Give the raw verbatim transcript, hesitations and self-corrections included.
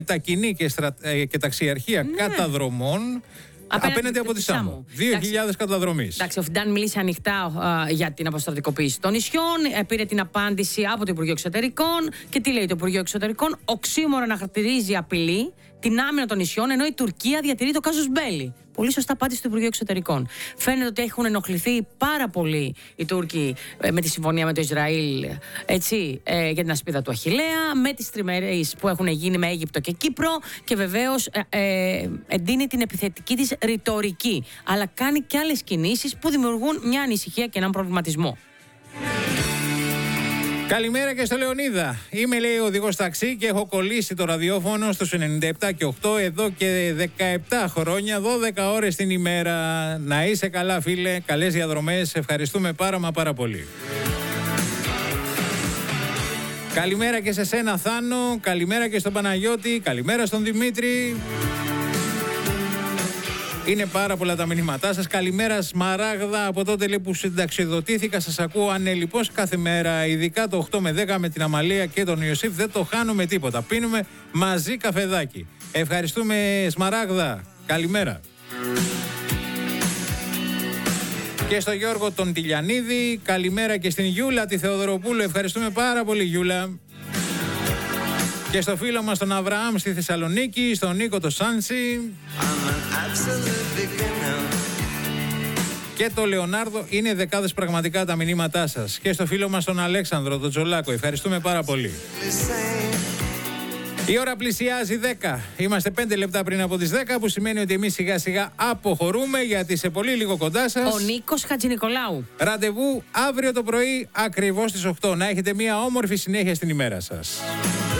τα κοινή και, στρα... και ταξιαρχία ναι. καταδρομών απέναντι, απέναντι από τη Σάμο. δύο χιλιάδες καταδρομής. Εντάξει, ο Φιντάν μίλησε ανοιχτά uh, για την αποστρατικοποίηση των νησιών. Ε, πήρε την απάντηση από το Υπουργείο Εξωτερικών. Και τι λέει το Υπουργείο Εξωτερικών? Οξύμορο να χαρακτηρίζει απειλή την άμυνα των νησιών, ενώ η Τουρκία διατηρεί το κάζους μπέλι. Πολύ σωστά απάντηση του Υπουργείου Εξωτερικών. Φαίνεται ότι έχουν ενοχληθεί πάρα πολύ οι Τούρκοι ε, με τη συμφωνία με το Ισραήλ, έτσι, ε, για την ασπίδα του Αχιλλέα, με τις τριμερείς που έχουν γίνει με Αίγυπτο και Κύπρο και βεβαίως ε, ε, εντείνει την επιθετική της ρητορική. Αλλά κάνει και άλλες κινήσεις που δημιουργούν μια ανησυχία και έναν προβληματισμό. Καλημέρα και στο Λεωνίδα. Είμαι, λέει, οδηγός ταξί και έχω κολλήσει το ραδιόφωνο στους ενενήντα επτά και οκτώ εδώ και δεκαεπτά χρόνια, δώδεκα ώρες την ημέρα. Να είσαι καλά, φίλε, καλές διαδρομές, ευχαριστούμε πάρα μα πάρα πολύ. Καλημέρα και σε σένα, Θάνο, καλημέρα και στον Παναγιώτη, καλημέρα στον Δημήτρη. Είναι πάρα πολλά τα μηνύματά σας. Καλημέρα, Σμαράγδα. Από τότε, λέει, που συνταξιδοτήθηκα, σας ακούω ανελιπώς κάθε μέρα. Ειδικά το οκτώ με δέκα με την Αμαλία και τον Ιωσήφ. Δεν το χάνουμε τίποτα. Πίνουμε μαζί καφεδάκι. Ευχαριστούμε, Σμαράγδα. Καλημέρα. Και στο Γιώργο τον Τηλιανίδη. Καλημέρα και στην Γιούλα τη Θεοδωροπούλου. Ευχαριστούμε πάρα πολύ, Γιούλα. Και στο φίλο μας τον Αβραάμ στη Θεσσαλονίκη, στον Νίκο το Σάντσι και το Λεωνάρδο. Είναι δεκάδες πραγματικά τα μηνύματά σας. Και στο φίλο μας τον Αλέξανδρο, τον Τζολάκο. Ευχαριστούμε πάρα πολύ. Η ώρα πλησιάζει δέκα. Είμαστε πέντε λεπτά πριν από τις δέκα, που σημαίνει ότι εμείς σιγά σιγά αποχωρούμε, γιατί σε πολύ λίγο κοντά σας ο Νίκος Χατζηνικολάου. Ραντεβού αύριο το πρωί ακριβώς στις οκτώ. Να έχετε μια όμορφη συνέχεια στην ημέρα σας.